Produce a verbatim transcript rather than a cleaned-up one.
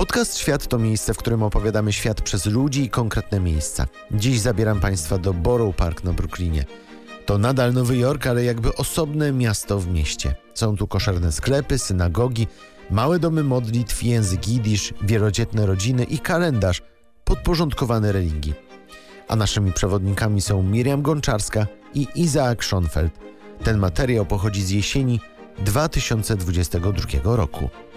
Podcast Świat to miejsce, w którym opowiadamy świat przez ludzi i konkretne miejsca. Dziś zabieram Państwa do Borough Park na Brooklynie. To nadal Nowy Jork, ale jakby osobne miasto w mieście. Są tu koszerne sklepy, synagogi, małe domy modlitw, język jidysz, wielodzietne rodziny i kalendarz podporządkowany religii. A naszymi przewodnikami są Miriam Gonczarska i Izaak Schonfeld. Ten materiał pochodzi z jesieni dwa tysiące dwudziestego drugiego roku.